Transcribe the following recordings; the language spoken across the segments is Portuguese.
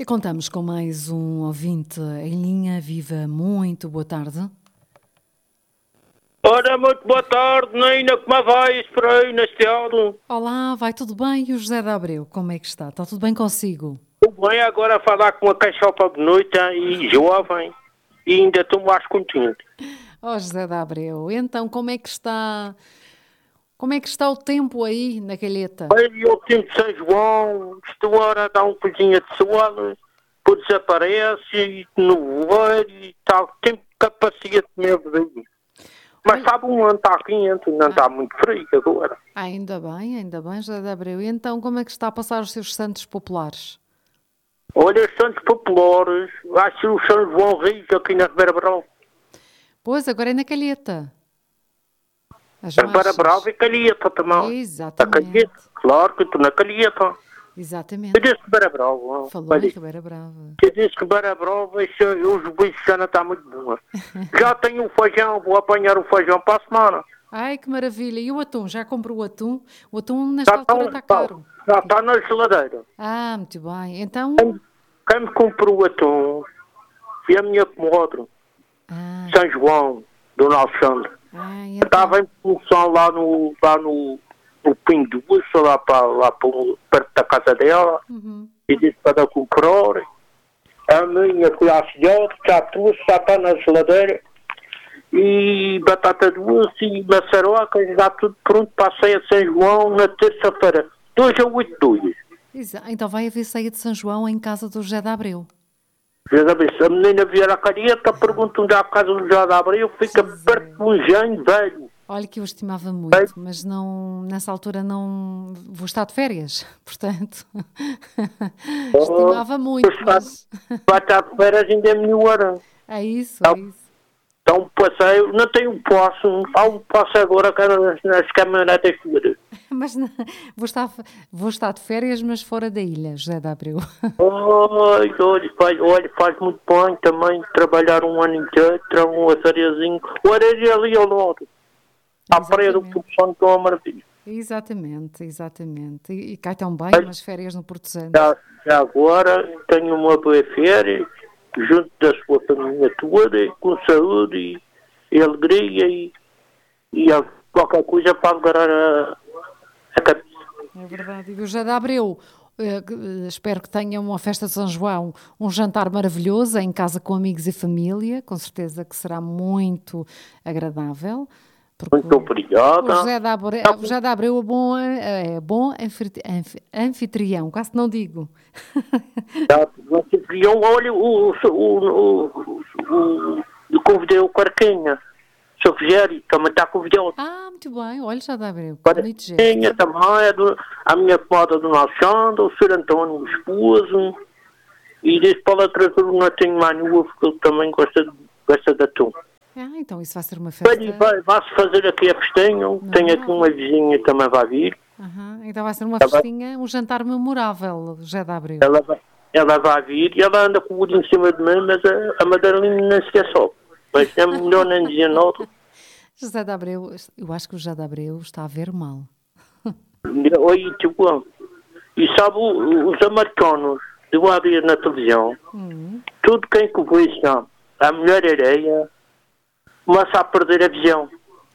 E contamos com mais um ouvinte em linha. Viva, muito boa tarde. Ora, muito boa tarde, Nina, como vai por aí neste ano? Olá, vai tudo bem? E o José de Abreu, como é que está? Está tudo bem consigo? Tudo bem, agora a falar com uma caixopa bonita e jovem e ainda estou mais contente. Oh, José de Abreu, então como é que está? Como é que está o tempo aí na Calheta? Olha, o tempo de São João, estou agora a dar um coisinha de sol, depois desaparece e no voeiro e tal, tempo de capacidade mesmo daí. Mas sabe, o ano está quente, não está muito frio agora. Ainda bem, José de Abreu. E então como é que está a passar os seus santos populares? Olha, os Santos Populares, acho que o São João Reis aqui na Ribeira Brava. Pois, agora é na Calheta. As A Ribeira marchas. Brava e Calheta também. A Exatamente. Calheta, claro que estou na Calheta. Exatamente. Eu disse Ribeira Brava. Falou em Ribeira Brava. Eu disse Ribeira Brava, os bichos já não está muito boa. Já tenho o feijão, vou apanhar o feijão para a semana. Ai, que maravilha. E o atum? Já comprou o atum? O atum nesta altura está caro. Já está na geladeira. Ah, muito bem. Então... Quem me comprou o atum foi a minha comadre, São João, Dona Alexandre. então... Estava em promoção lá no Pinho Doce, lá perto da casa dela. E disse para comprar. A minha foi à filhote, já trouxe, já está na geladeira. E batata doce e maçaroca, já tudo pronto para a ceia de São João na terça-feira. 2 a 8 dias. Então vai haver ceia de São João em casa do José de Abreu. Se a menina vier à Calheta, pergunta onde há a casa do José de Abreu, fica perto de um engenho velho. Olha que eu estimava muito, mas não, nessa altura não vou estar de férias, portanto, estimava muito, mas... Vai estar de férias ainda é melhor. É isso. Então, passeio, não tenho posso, há um passo agora nas caminhonetas. Mas não, vou estar de férias, mas fora da ilha, José de Abreu. Olha, faz muito bem também trabalhar um ano inteiro, tirar um areazinho. O areia ali ao lado. À praia do Porto Santo, que é uma maravilha. Exatamente. E cai tão bem umas férias no Porto Santo. Já agora tenho uma boa férias, junto da sua família toda, com saúde e alegria e qualquer coisa para alegrar a cabeça. É verdade. E o José de Abreu, espero que tenha uma festa de São João, um jantar maravilhoso em casa com amigos e família, com certeza que será muito agradável. Muito obrigado. O José de Abreu é bom anfitrião, quase não digo. O anfitrião, olha, eu convidei o Carquinha, o Sr. Rogério, também está convidado. Muito bem, olha, já dá a ver. Carquinha também, a minha comadre do Alexandre, o Sr. António, o esposo, e disse para a trazer o Natinho Manu, porque ele também gosta de atum. Então isso vai ser uma festa. Vai-se fazer aqui a festinha, tem aqui uma vizinha que também vai vir. Então vai ser uma festinha, um jantar memorável, José de Abreu. Ela vai vir e ela anda com o olho em cima de mim, mas a Madalena não se esquece. Mas é melhor não dizer nada. José de Abreu, eu acho que o José de Abreu está a ver mal. Oi, tipo, e sabe, os americanos, eu a ver na televisão, tudo quem que vê isso, a mulher areia, começa a perder a visão.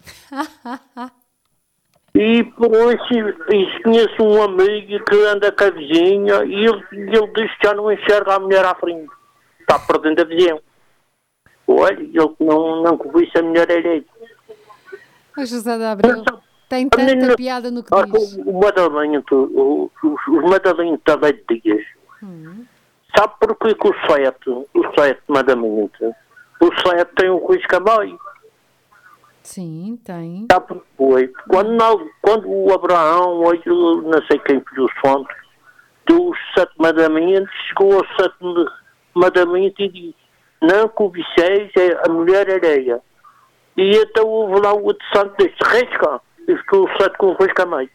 E por isso conheço um amigo que anda com a vizinha e ele diz que já não enxerga a mulher à frente. Está perdendo a visão. Olha, ele não conhece a mulher areia. O José de Abreu tem tanta piada no que diz. Os Madalinhos da Lei de Dias. Sabe porquê que o sete Madalmente, o sete tem um risco a meio? Sim, tem. Sabe porquê? Quando o Abraão, ou não sei quem pediu o santo, dos 7 mandamentos, chegou ao 7 mandamento e disse: não cobiceis a mulher alheia. E então houve lá o outro santo desse risca, e ficou o 7 com o risco a meio.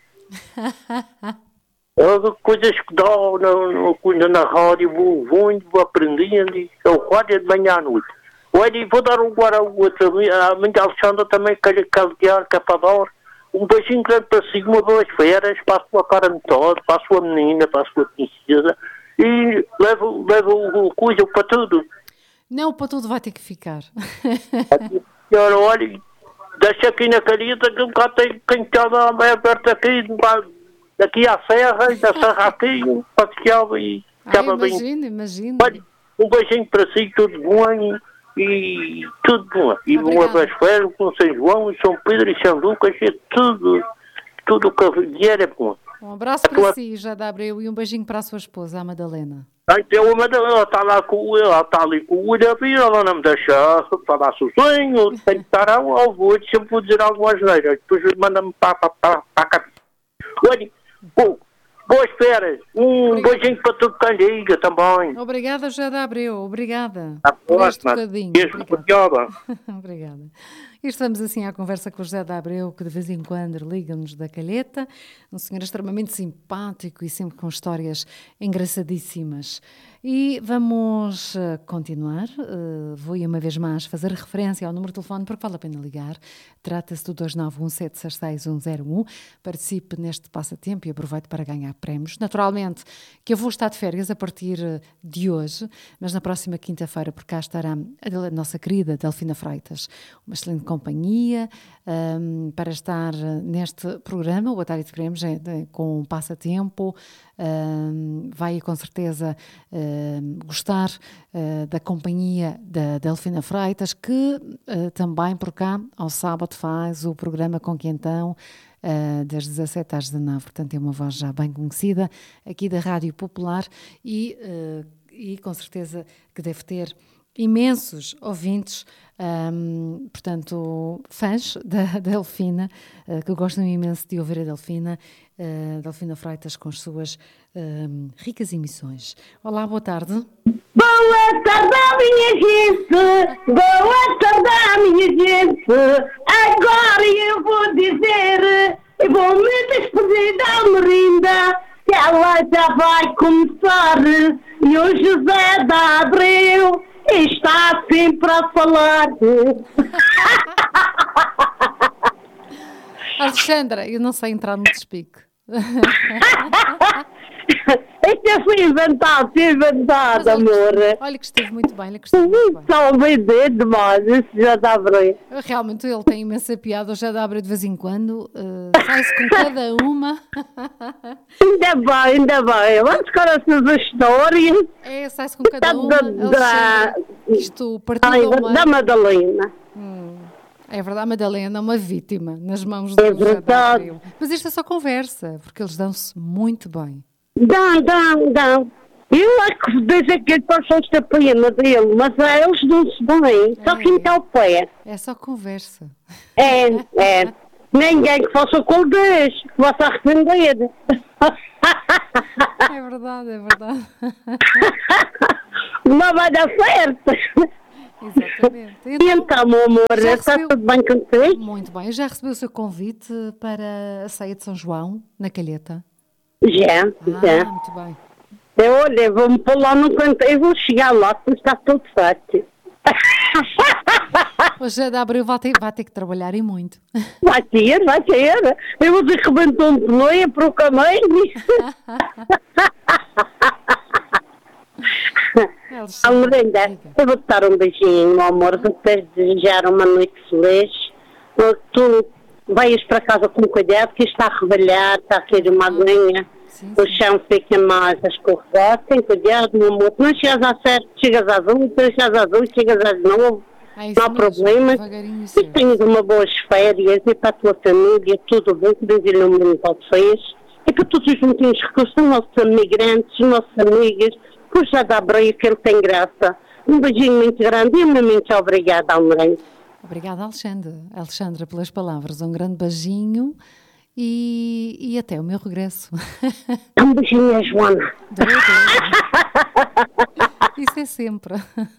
Coisas que dá na rádio, vou aprendendo, e eu rádio de manhã à noite. Olha, vou dar agora ao outro, a minha Alexandra também quer caldear, que é para dar. Um beijinho grande para si, uma boas férias, para a sua cara toda, para a sua menina, para a sua princesa. e levo o coisa para tudo. Não, para tudo vai ter que ficar. Senhora, olha, deixa aqui na calheta que um bocado tem quem estava aberto aqui, daqui à serra, e da serra aqui, passeava e estava bem. Imagino. Olha, um beijinho para si, tudo bom e tudo bom. E uma vez férias com São João, e São Pedro e São Lucas, é tudo que vier é bom. Um abraço para si, José de Abreu, e um beijinho para a sua esposa, a Madalena. Então, ela está lá ali com o olho a vir, ela não me deixa falar sozinho, tem que estar ao ouvido, sempre vou dizer alguma asneira, depois manda-me para a cabeça. Olha, boas férias, beijinho para tudo que liga também. Obrigada, José de Abreu, obrigada. À próxima, beijo, obrigada. E estamos assim à conversa com o José de Abreu, que de vez em quando liga-nos da Calheta, um senhor extremamente simpático e sempre com histórias engraçadíssimas. E vamos continuar. Vou uma vez mais fazer referência ao número de telefone porque vale a pena ligar. Trata-se do 291766101. Participe neste passatempo e aproveite para ganhar prémios. Naturalmente que eu vou estar de férias a partir de hoje, mas na próxima quinta-feira, por cá estará a nossa querida Delfina Freitas, uma excelente companhia para estar neste programa, o Batalha de Prémios, com um passatempo. Vai com certeza gostar da companhia da Delfina Freitas, que também por cá ao sábado faz o programa Com Quentão das 17 às 19, portanto é uma voz já bem conhecida aqui da Rádio Popular e com certeza que deve ter imensos ouvintes, portanto, fãs da Delfina, que gostam imenso de ouvir a Delfina Freitas com as suas ricas emissões. Olá, boa tarde. Boa tarde, minha gente! Boa tarde, minha gente! Agora eu vou dizer, eu vou me despedir da Merinda, que ela já vai começar, e o José de Abreu está sempre a falar. Alexandra, eu não sei entrar no despique. Isto foi inventado, amor. Olha que esteve muito bem, Estava bem demais, isso já dá bem. Realmente ele tem imensa piada, já dá bem de vez em quando, sai-se com cada uma. Ainda bem, vamos com as suas histórias. Sai-se com cada uma. Isto partiu da Madalena. É verdade, a Madalena é uma vítima nas mãos do José de Abreu. Mas isto é só conversa, porque eles dão-se muito bem. Dão. Eu acho que dizem que ele passou esta pena dele, mas eles dão-se bem, só que está ao pé. É só conversa. É. Ninguém que faça com Deus, que possa arrepender. É verdade. Não vai dar certo. Exatamente. Então, meu amor, está tudo bem contigo? Muito bem. Já recebeu o seu convite para a ceia de São João, na Calheta? Já. Muito bem. Olha, vou-me pôr lá no canto, eu vou chegar lá, porque está tudo certo. O José de Abreu vai ter que trabalhar e muito. Vai ter. Eu vou dizer que rebentou um pneu para o caminho. Merinda, eu vou-te dar um beijinho, meu amor, vou-te desejar uma noite feliz. Tu vais para casa com cuidado, que está a rebalhar, está a cair uma aguinha, o chão fica mais a escorregar, tem cuidado, meu amor, não chegas a certo, chegas às 8, chegas às 9, não há problema. E tens uma boas férias, e para a tua família, tudo bem, que Deus ilumine vocês, e para todos os motivos que são nossos imigrantes, nossas amigas, por já dá Abreu, que ele tem graça. Um beijinho muito grande e muito obrigada, Almeida. Obrigada, Alexandra, pelas palavras. Um grande beijinho e até o meu regresso. Um beijinho, Joana. Isso é sempre.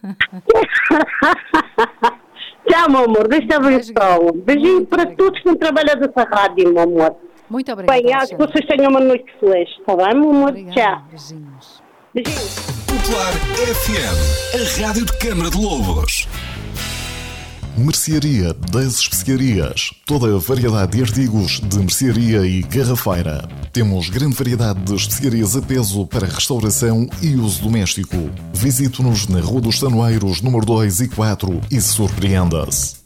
Tchau, meu amor. Deixa ver só. Beijinho para todos que trabalham dessa rádio, meu amor. Muito obrigada. Bem, acho que vocês tenham uma noite feliz. Está bem, meu amor? Obrigada. Tchau. Beijinhos. Popular FM, a rádio de Câmara de Lobos. Mercearia das Especiarias. Toda a variedade de artigos de mercearia e garrafeira. Temos grande variedade de especiarias a peso para restauração e uso doméstico. Visite-nos na Rua dos Tanoeiros, número 2 e 4 e surpreenda-se.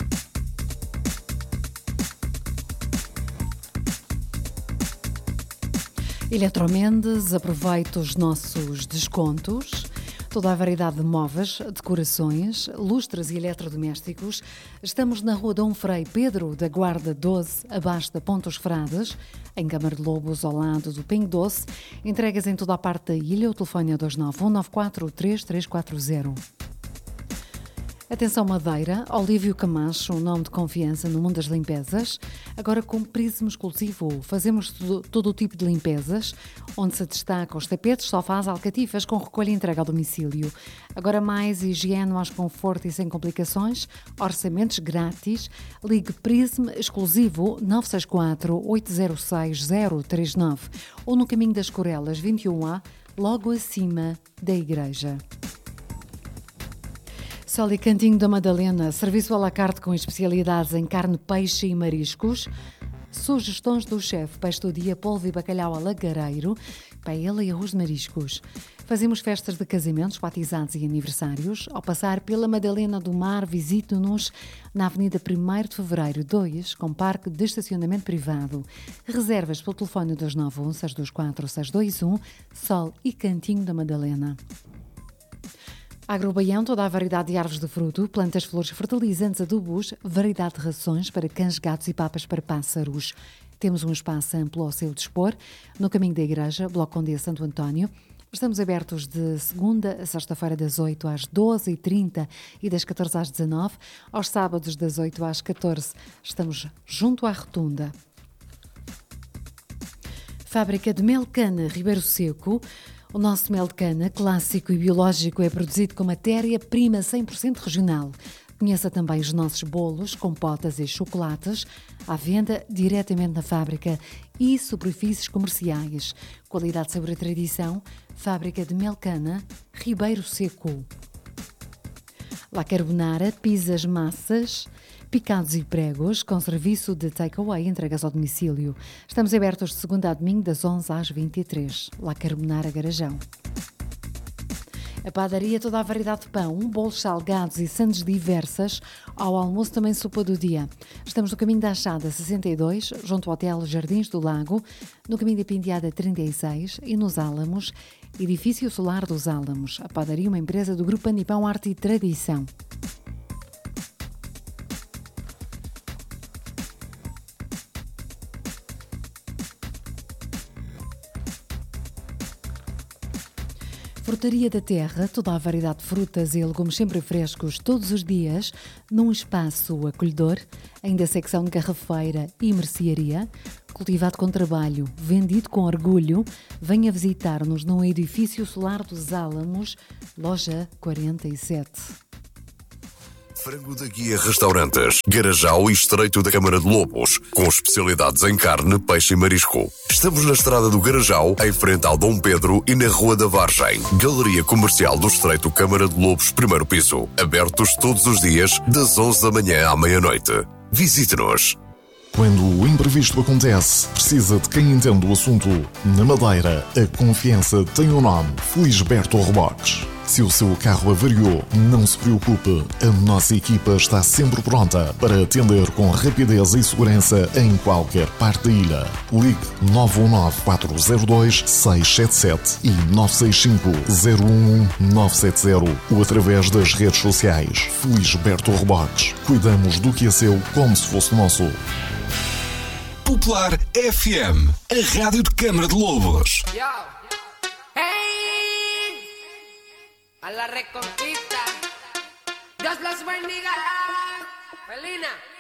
Eletromendes, aproveita os nossos descontos. Toda a variedade de móveis, decorações, lustres e eletrodomésticos. Estamos na Rua Dom Frei Pedro da Guarda 12, abaixo da Ponte dos Frades, em Câmara de Lobos, ao lado do Pingo Doce. Entregas em toda a parte da ilha. O telefone é 291 94 3340. Atenção Madeira, Olívio Camacho, um nome de confiança no mundo das limpezas. Agora com prisma exclusivo, fazemos todo o tipo de limpezas, onde se destaca os tapetes, sofás, alcatifas com recolha e entrega ao domicílio. Agora mais higiene, mais conforto e sem complicações, orçamentos grátis. Ligue Prisma exclusivo 964 806 039 ou no Caminho das Corelas 21A, logo acima da igreja. Sol e Cantinho da Madalena, serviço à la carte com especialidades em carne, peixe e mariscos. Sugestões do chefe, peixe do dia, polvo e bacalhau a lagareiro, paella e arroz de mariscos. Fazemos festas de casamentos, batizados e aniversários. Ao passar pela Madalena do Mar, visite-nos na Avenida 1º de Fevereiro 2, com parque de estacionamento privado. Reservas pelo telefone 291 624 621, Sol e Cantinho da Madalena. Agrobaião, toda a variedade de árvores de fruto, plantas, flores, fertilizantes, adubos, variedade de rações para cães, gatos e papas para pássaros. Temos um espaço amplo ao seu dispor, no caminho da igreja, Bloco Condé Santo António. Estamos abertos de segunda a sexta-feira das 8 às 12h30 e das 14 às 19h. Aos sábados das 8 às 14h estamos junto à Rotunda. Fábrica de Mel Cana, Ribeiro Seco. O nosso mel de cana, clássico e biológico, é produzido com matéria-prima 100% regional. Conheça também os nossos bolos, compotas e chocolates, à venda diretamente na fábrica e superfícies comerciais. Qualidade, sabor e tradição, Fábrica de Mel Cana, Ribeiro Seco. La Carbonara, pizzas, massas, picados e pregos, com serviço de takeaway e entregas ao domicílio. Estamos abertos de segunda a domingo, das 11 às 23. La Carbonara Garajão. A padaria, toda a variedade de pão, bolos salgados e sandes diversas. Ao almoço também sopa do dia. Estamos no caminho da Achada 62, junto ao Hotel Jardins do Lago, no caminho da Pindiada 36 e nos Álamos, Edifício Solar dos Álamos. A padaria, uma empresa do Grupo Anipão Arte e Tradição. Frutaria da Terra, toda a variedade de frutas e legumes sempre frescos todos os dias, num espaço acolhedor, ainda a secção de garrafeira e mercearia, cultivado com trabalho, vendido com orgulho. Venha visitar-nos no Edifício Solar dos Álamos, loja 47. Frango da Guia Restaurantes, Garajal e Estreito da Câmara de Lobos, com especialidades em carne, peixe e marisco. Estamos na estrada do Garajal, em frente ao Dom Pedro e na Rua da Vargem. Galeria Comercial do Estreito Câmara de Lobos, primeiro piso. Abertos todos os dias, das 11 da manhã à meia-noite. Visite-nos. Quando o imprevisto acontece, precisa de quem entende o assunto. Na Madeira, a confiança tem um nome: Felisberto Reboques. Se o seu carro avariou, não se preocupe. A nossa equipa está sempre pronta para atender com rapidez e segurança em qualquer parte da ilha. Ligue 919-402-677 e 965-011-970 ou através das redes sociais. Felisberto Reboques. Cuidamos do que é seu como se fosse nosso. Popular FM, a rádio de Câmara de Lobos. Yo. Hey, a la reconquista. Dios los bendiga. Felina.